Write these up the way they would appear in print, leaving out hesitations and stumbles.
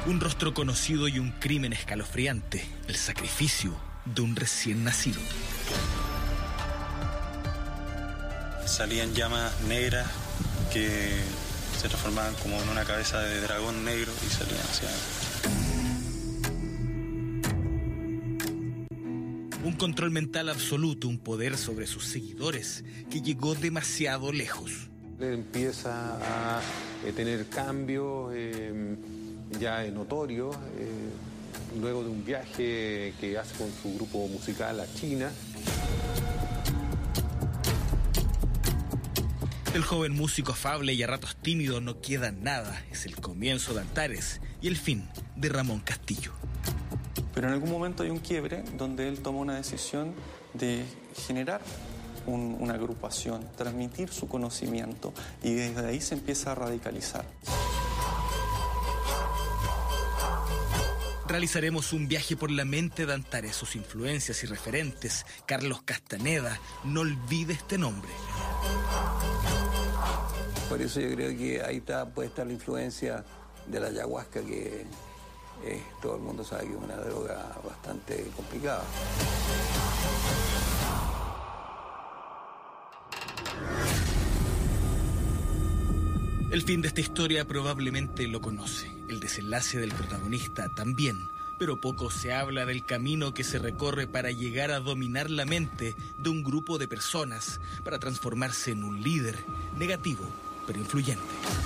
Un rostro conocido y un crimen escalofriante, el sacrificio de un recién nacido. Salían llamas negras que se transformaban como en una cabeza de dragón negro y salían hacia... Un control mental absoluto, un poder sobre sus seguidores que llegó demasiado lejos. Él empieza a tener cambios ya notorios, luego de un viaje que hace con su grupo musical a China. Del joven músico afable y a ratos tímido no queda nada. Es el comienzo de Antares y el fin de Ramón Castillo. Pero en algún momento hay un quiebre donde él toma una decisión de generar una agrupación, transmitir su conocimiento, y desde ahí se empieza a radicalizar. Realizaremos un viaje por la mente de Antares, sus influencias y referentes. Carlos Castaneda, no olvide este nombre. Por eso yo creo que ahí puede estar la influencia de la ayahuasca, que todo el mundo sabe que es una droga bastante complicada. El fin de esta historia probablemente lo conoce, el desenlace del protagonista también, pero poco se habla del camino que se recorre para llegar a dominar la mente de un grupo de personas, para transformarse en un líder negativo, pero influyente.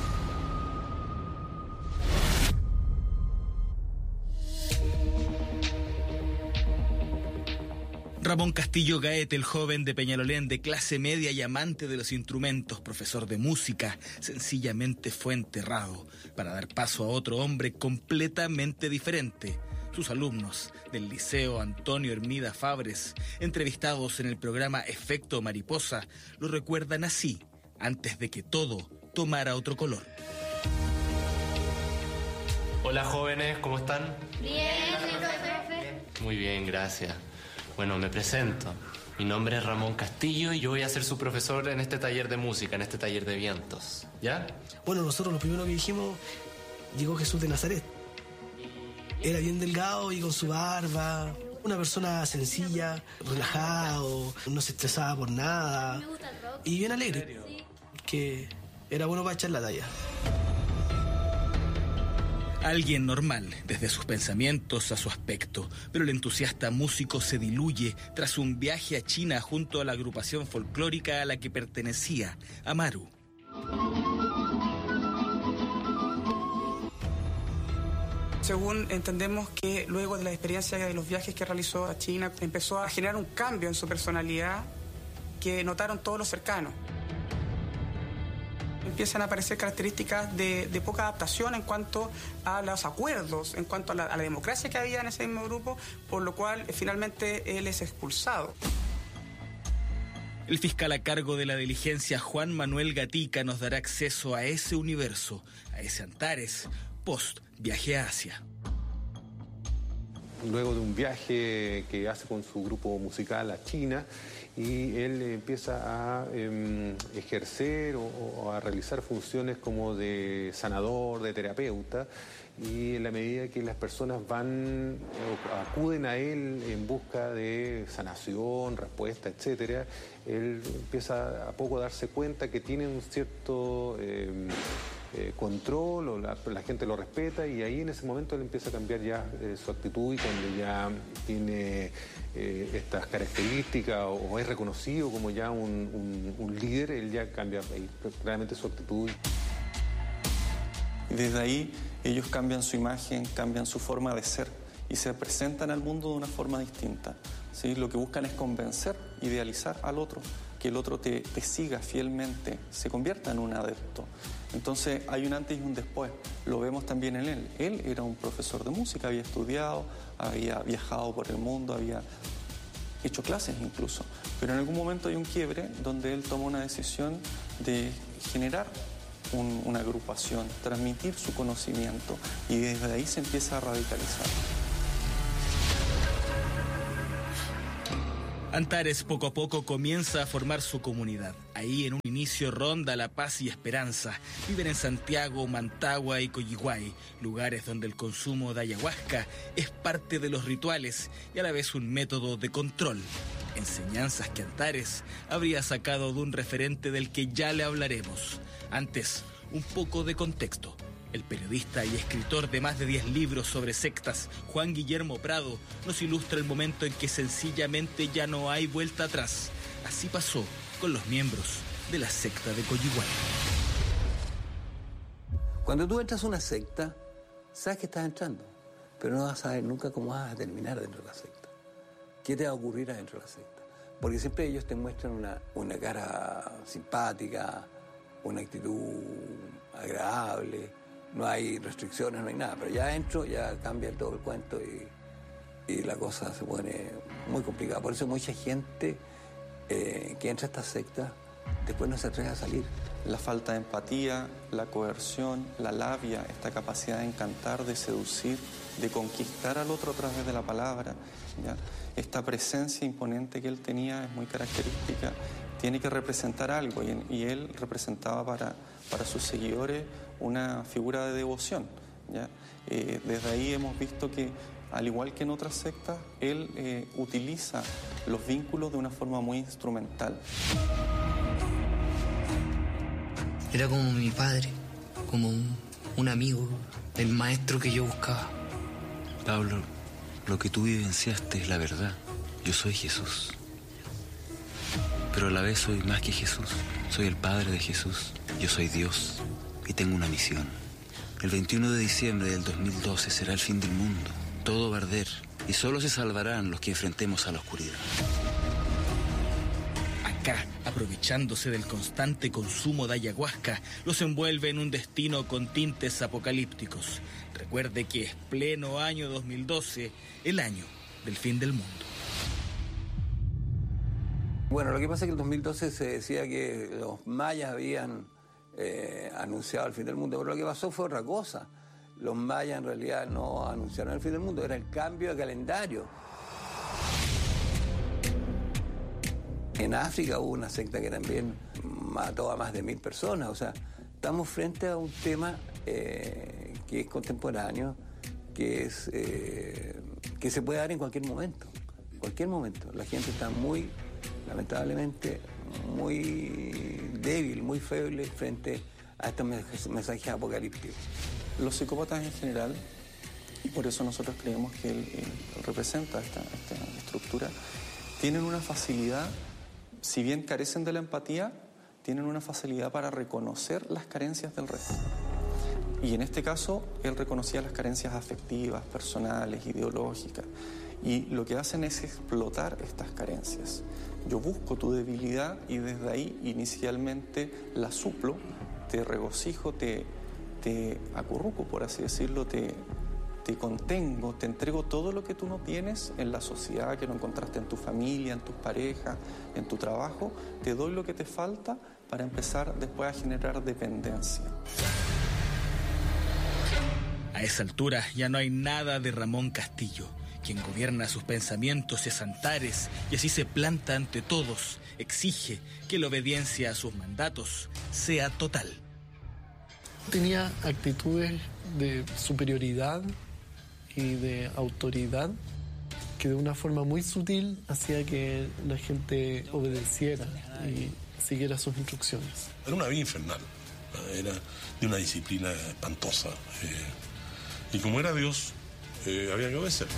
Ramón Castillo Gaete, el joven de Peñalolén, de clase media y amante de los instrumentos, profesor de música, sencillamente fue enterrado para dar paso a otro hombre completamente diferente. Sus alumnos del Liceo Antonio Hermida Fabres, entrevistados en el programa Efecto Mariposa, lo recuerdan así, antes de que todo tomara otro color. Hola jóvenes, ¿cómo están? Bien, profe. Muy bien, gracias. Bueno, me presento. Mi nombre es Ramón Castillo y yo voy a ser su profesor en este taller de música, en este taller de vientos. ¿Ya? Bueno, nosotros lo primero que dijimos, llegó Jesús de Nazaret. Era bien delgado y con su barba, una persona sencilla, relajado, no se estresaba por nada y bien alegre, que era bueno para echar la talla. Alguien normal, desde sus pensamientos a su aspecto, pero el entusiasta músico se diluye tras un viaje a China junto a la agrupación folclórica a la que pertenecía, Amaru. Según entendemos que luego de la experiencia de los viajes que realizó a China, empezó a generar un cambio en su personalidad que notaron todos los cercanos. Empiezan a aparecer características de poca adaptación en cuanto a los acuerdos, en cuanto a la democracia que había en ese mismo grupo, por lo cual finalmente él es expulsado. El fiscal a cargo de la diligencia, Juan Manuel Gatica, nos dará acceso a ese universo, a ese Antares, post viaje a Asia. Luego de un viaje que hace con su grupo musical a China, y él empieza a ejercer o a realizar funciones como de sanador, de terapeuta, y en la medida que las personas van o acuden a él en busca de sanación, respuesta, etcétera, él empieza a poco a darse cuenta que tiene un cierto control, o la gente lo respeta, y ahí en ese momento él empieza a cambiar ya su actitud, y cuando ya tiene estas características o es reconocido como ya un líder, él ya cambia claramente su actitud. Y desde ahí ellos cambian su imagen, cambian su forma de ser y se presentan al mundo de una forma distinta, ¿sí? Lo que buscan es convencer, idealizar al otro, que el otro te siga fielmente, se convierta en un adepto. Entonces hay un antes y un después, lo vemos también en él. Él era un profesor de música, había estudiado, había viajado por el mundo, había hecho clases incluso, pero en algún momento hay un quiebre donde él toma una decisión de generar una agrupación, transmitir su conocimiento, y desde ahí se empieza a radicalizar. Antares poco a poco comienza a formar su comunidad. Ahí en un inicio ronda la paz y esperanza. Viven en Santiago, Mantagua y Coyihuay, lugares donde el consumo de ayahuasca es parte de los rituales y a la vez un método de control. Enseñanzas que Antares habría sacado de un referente del que ya le hablaremos. Antes, un poco de contexto. El periodista y escritor de más de 10 libros sobre sectas, Juan Guillermo Prado, nos ilustra el momento en que sencillamente ya no hay vuelta atrás. Así pasó con los miembros de la secta de Coyihuay. Cuando tú entras a una secta, sabes que estás entrando, pero no vas a saber nunca cómo vas a terminar dentro de la secta. ¿Qué te va a ocurrir adentro de la secta? Porque siempre ellos te muestran una cara simpática, una actitud agradable. No hay restricciones, no hay nada, pero ya adentro ya cambia todo el cuento y la cosa se pone muy complicada. Por eso mucha gente que entra a esta secta después no se atreve a salir. La falta de empatía, la coerción, la labia, esta capacidad de encantar, de seducir, de conquistar al otro a través de la palabra, ¿ya? Esta presencia imponente que él tenía es muy característica. Tiene que representar algo y él representaba para sus seguidores una figura de devoción, ¿ya? Desde ahí hemos visto que, al igual que en otras sectas, él utiliza los vínculos de una forma muy instrumental. Era como mi padre, como un amigo, el maestro que yo buscaba. Pablo, lo que tú vivenciaste es la verdad. Yo soy Jesús. Pero a la vez soy más que Jesús. Soy el Padre de Jesús. Yo soy Dios y tengo una misión. El 21 de diciembre del 2012 será el fin del mundo. Todo va a arder y solo se salvarán los que enfrentemos a la oscuridad. Acá, aprovechándose del constante consumo de ayahuasca, los envuelve en un destino con tintes apocalípticos. Recuerde que es pleno año 2012, el año del fin del mundo. Bueno, lo que pasa es que en el 2012 se decía que los mayas habían anunciado el fin del mundo, pero lo que pasó fue otra cosa. Los mayas en realidad no anunciaron el fin del mundo, era el cambio de calendario. En África hubo una secta que también mató a más de 1000 personas. O sea, estamos frente a un tema que es contemporáneo, que se puede dar en cualquier momento. Cualquier momento. La gente está muy, lamentablemente, muy débil, muy feble frente a estos mensajes apocalípticos. Los psicópatas en general, y por eso nosotros creemos que él representa esta estructura, tienen una facilidad. Si bien carecen de la empatía, tienen una facilidad para reconocer las carencias del resto. Y en este caso, él reconocía las carencias afectivas, personales, ideológicas. Y lo que hacen es explotar estas carencias. Yo busco tu debilidad y desde ahí inicialmente la suplo, te regocijo, te acurruco, por así decirlo, te contengo, te entrego todo lo que tú no tienes en la sociedad, que no encontraste en tu familia, en tus parejas, en tu trabajo. Te doy lo que te falta para empezar después a generar dependencia. A esa altura ya no hay nada de Ramón Castillo. Quien gobierna sus pensamientos es Antares y así se planta ante todos. Exige que la obediencia a sus mandatos sea total. Tenía actitudes de superioridad y de autoridad que de una forma muy sutil hacía que la gente obedeciera y siguiera sus instrucciones. Era una vida infernal, era de una disciplina espantosa y como era Dios, había que obedecer.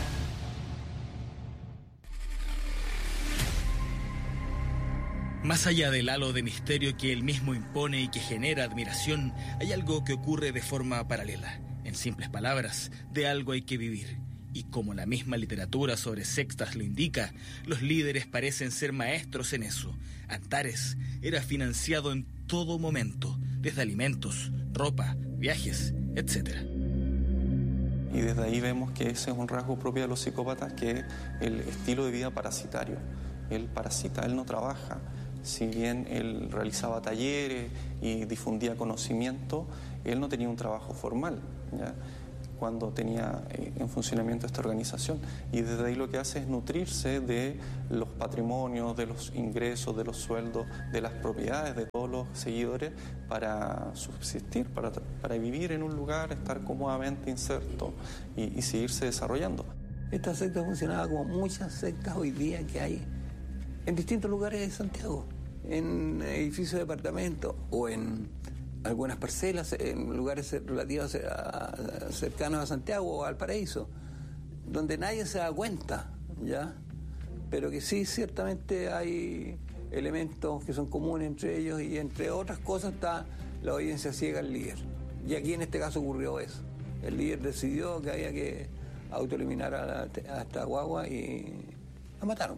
Más allá del halo de misterio que él mismo impone y que genera admiración, hay algo que ocurre de forma paralela. En simples palabras, de algo hay que vivir. Y como la misma literatura sobre sectas lo indica, los líderes parecen ser maestros en eso. Antares era financiado en todo momento, desde alimentos, ropa, viajes, etc. Y desde ahí vemos que ese es un rasgo propio de los psicópatas, que es el estilo de vida parasitario. Él parasita, él no trabaja. Si bien él realizaba talleres y difundía conocimiento, él no tenía un trabajo formal, ¿ya? cuando tenía en funcionamiento esta organización, y desde ahí lo que hace es nutrirse de los patrimonios, de los ingresos, de los sueldos, de las propiedades de todos los seguidores para subsistir, para vivir en un lugar, estar cómodamente inserto y seguirse desarrollando. Esta secta funcionaba como muchas sectas hoy día que hay en distintos lugares de Santiago, en edificios de departamentos o en algunas parcelas, en lugares relativos cercanos a Santiago o al Paraíso, donde nadie se da cuenta, ¿ya? Pero que sí, ciertamente hay elementos que son comunes entre ellos, y entre otras cosas está la obediencia ciega al líder. Y aquí en este caso ocurrió eso. El líder decidió que había que autoeliminar a esta guagua y la mataron.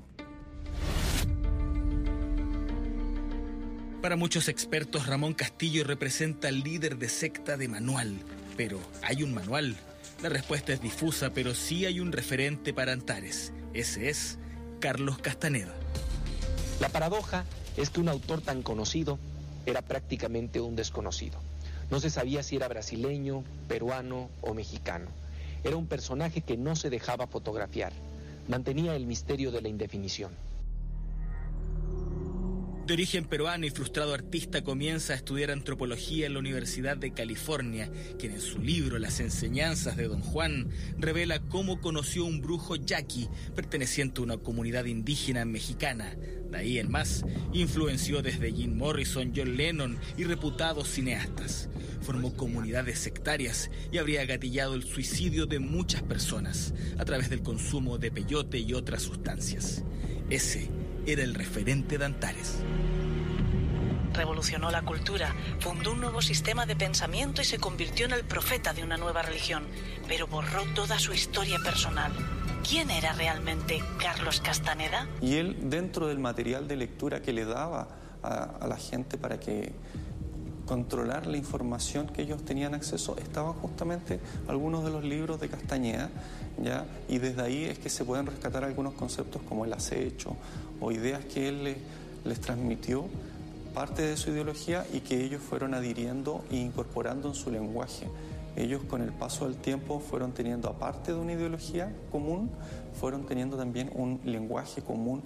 Para muchos expertos, Ramón Castillo representa al líder de secta de manual. Pero, ¿hay un manual? La respuesta es difusa, pero sí hay un referente para Antares. Ese es Carlos Castaneda. La paradoja es que un autor tan conocido era prácticamente un desconocido. No se sabía si era brasileño, peruano o mexicano. Era un personaje que no se dejaba fotografiar. Mantenía el misterio de la indefinición. De origen peruano y frustrado artista, comienza a estudiar antropología en la Universidad de California, quien en su libro Las enseñanzas de Don Juan revela cómo conoció un brujo yaqui perteneciente a una comunidad indígena mexicana. De ahí en más, influenció desde Jim Morrison, John Lennon y reputados cineastas. Formó comunidades sectarias y habría gatillado el suicidio de muchas personas a través del consumo de peyote y otras sustancias. Ese era el referente de Antares. Revolucionó la cultura, fundó un nuevo sistema de pensamiento y se convirtió en el profeta de una nueva religión, pero borró toda su historia personal. ¿Quién era realmente Carlos Castaneda? Y él, dentro del material de lectura que le daba a la gente para que controlar la información que ellos tenían acceso, estaban justamente algunos de los libros de Castañeda, ¿ya? Y desde ahí es que se pueden rescatar algunos conceptos como el acecho o ideas que él les transmitió, parte de su ideología, y que ellos fueron adhiriendo e incorporando en su lenguaje. Ellos, con el paso del tiempo, fueron teniendo, aparte de una ideología común, fueron teniendo también un lenguaje común.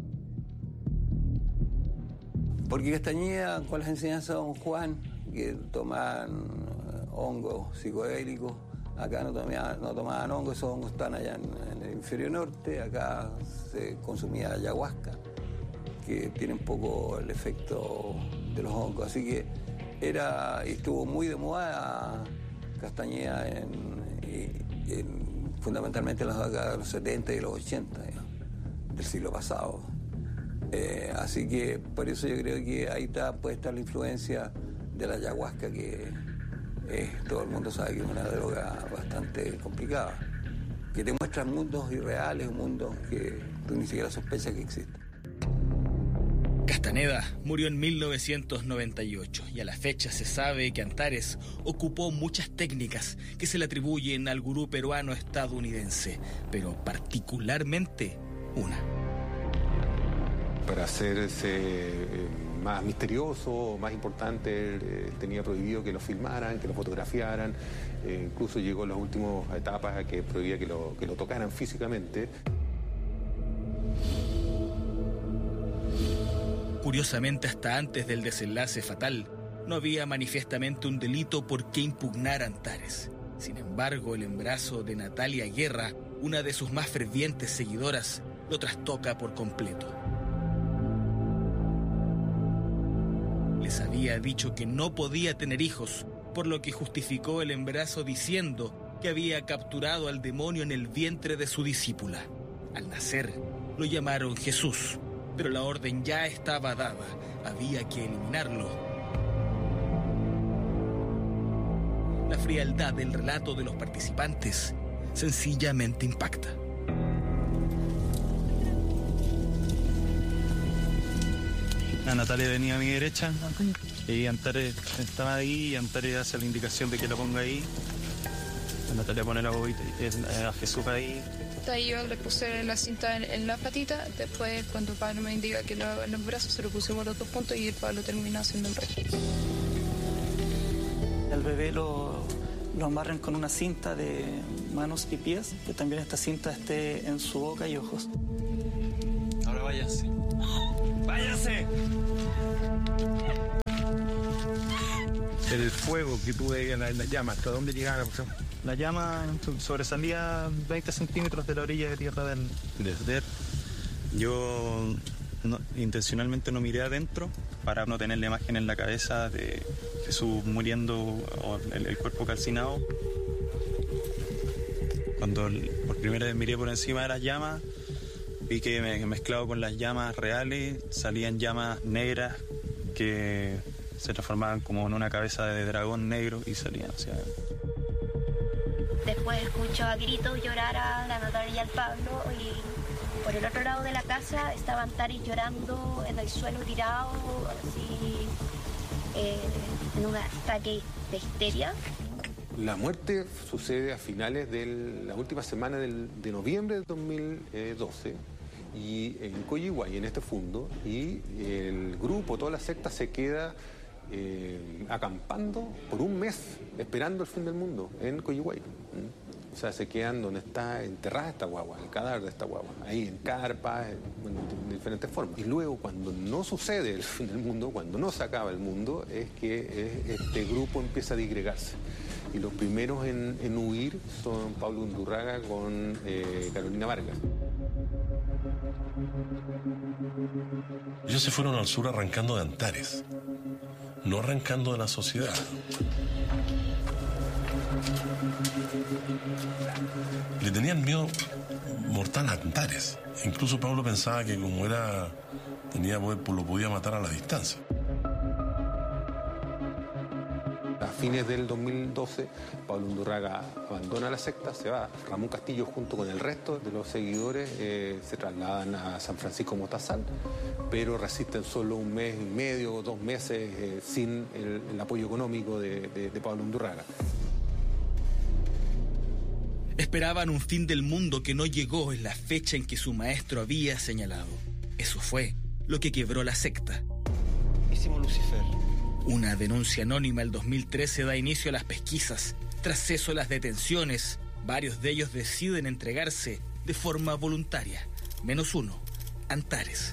Porque Castañeda, con las enseñanzas de Don Juan, que tomaban hongos psicodélicos, acá no tomaban hongos, esos hongos están allá en el hemisferio norte, acá se consumía ayahuasca, que tiene un poco el efecto de los hongos, así que estuvo muy de moda Castañeda fundamentalmente en las décadas de los 70 y los 80, digamos, del siglo pasado. Así que por eso yo creo que ahí puede estar la influencia de la ayahuasca, que todo el mundo sabe que es una droga bastante complicada, que te muestra mundos irreales, mundos que tú ni siquiera sospechas que existen. Castaneda murió en 1998 y a la fecha se sabe que Antares ocupó muchas técnicas que se le atribuyen al gurú peruano estadounidense, pero particularmente una. Para hacerse más misterioso, más importante, tenía prohibido que lo filmaran, que lo fotografiaran, incluso llegó en las últimas etapas a que prohibía que lo tocaran físicamente. Curiosamente, hasta antes del desenlace fatal, no había manifiestamente un delito por qué impugnar a Antares. Sin embargo, el embarazo de Natalia Guerra, una de sus más fervientes seguidoras, lo trastoca por completo. Les había dicho que no podía tener hijos, por lo que justificó el embarazo diciendo que había capturado al demonio en el vientre de su discípula. Al nacer, lo llamaron Jesús, pero la orden ya estaba dada, había que eliminarlo. La frialdad del relato de los participantes sencillamente impacta. A Natalia venía a mi derecha y Antares estaba ahí y Antares hace la indicación de que lo ponga ahí. Natalia pone la bobita a Jesús ahí. Ahí yo le puse la cinta en la patita, después cuando el padre me indica que lo haga en los brazos se lo pusimos los 2 puntos y el padre lo terminó haciendo el resto. El bebé lo lo amarren con una cinta de manos y pies, que también esta cinta esté en su boca y ojos. Ahora váyase. ¡Váyase! El fuego que tú veías en las llamas, ¿hasta dónde llegaba? La llama sobresalía 20 centímetros de la orilla de tierra del desdén. Yo intencionalmente no miré adentro para no tener la imagen en la cabeza de Jesús muriendo o el cuerpo calcinado. Cuando por primera vez miré por encima de las llamas, vi que mezclado con las llamas reales salían llamas negras que se transformaban como en una cabeza de dragón negro y salían hacia adentro. Después escucho a gritos llorar a la Natalia y al Pablo, y por el otro lado de la casa estaban Taris llorando en el suelo tirado, así, en un ataque de histeria. La muerte sucede a finales de la última semana de noviembre del 2012 y en Coyihuay, en este fundo, y el grupo, toda la secta se queda acampando por un mes, esperando el fin del mundo en Coyihuay. O sea, se quedan donde está enterrada esta guagua, el cadáver de esta guagua, ahí en carpas, bueno, de diferentes formas. Y luego, cuando no sucede el fin del mundo, cuando no se acaba el mundo, es que este grupo empieza a disgregarse. Y los primeros en huir son Pablo Undurraga con Carolina Vargas. Ellos se fueron al sur arrancando de Antares, no arrancando de la sociedad. Le tenían miedo mortal a Antares. Incluso Pablo pensaba que como tenía poder, pues lo podía matar a la distancia. A fines del 2012, Pablo Undurraga abandona la secta, se va. Ramón Castillo, junto con el resto de los seguidores, se trasladan a San Francisco Mostazal, pero resisten solo un mes y medio, 2 meses, sin el apoyo económico de Pablo Undurraga. Esperaban un fin del mundo que no llegó en la fecha en que su maestro había señalado. Eso fue lo que quebró la secta. Hicimos Lucifer. Una denuncia anónima el 2013 da inicio a las pesquisas. Tras eso, las detenciones. Varios de ellos deciden entregarse de forma voluntaria. Menos uno, Antares.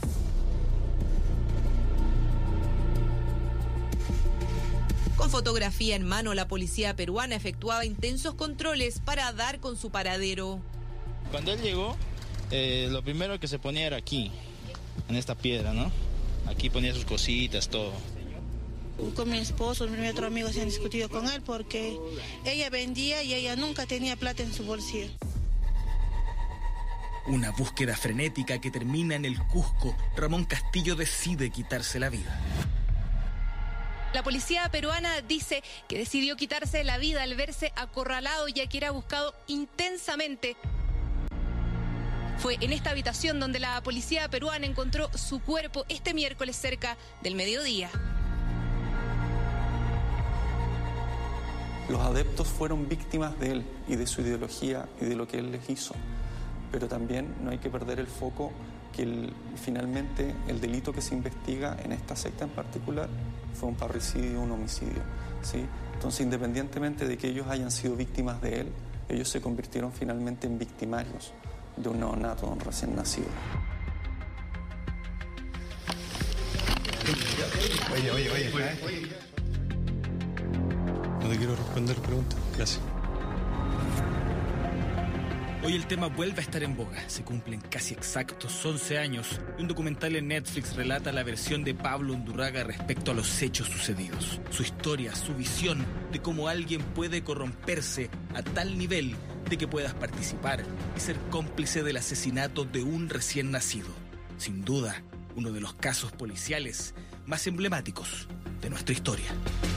Con fotografía en mano, la policía peruana efectuaba intensos controles para dar con su paradero. Cuando él llegó, lo primero que se ponía era aquí, en esta piedra, ¿no? Aquí ponía sus cositas, todo. Con mi esposo, mi otro amigo se han discutido con él porque ella vendía y ella nunca tenía plata en su bolsillo. Una búsqueda frenética que termina en el Cusco. Ramón Castillo decide quitarse la vida. La policía peruana dice que decidió quitarse la vida al verse acorralado, ya que era buscado intensamente. Fue en esta habitación donde la policía peruana encontró su cuerpo este miércoles cerca del mediodía. Los adeptos fueron víctimas de él y de su ideología y de lo que él les hizo. Pero también no hay que perder el foco que finalmente el delito que se investiga en esta secta en particular fue un parricidio, un homicidio, ¿sí? Entonces, independientemente de que ellos hayan sido víctimas de él, ellos se convirtieron finalmente en victimarios de un neonato, de un recién nacido. Oye. No te quiero responder preguntas. Gracias. Hoy el tema vuelve a estar en boga. Se cumplen casi exactos 11 años y un documental en Netflix relata la versión de Pablo Undurraga respecto a los hechos sucedidos. Su historia, su visión de cómo alguien puede corromperse a tal nivel de que puedas participar y ser cómplice del asesinato de un recién nacido. Sin duda, uno de los casos policiales más emblemáticos de nuestra historia.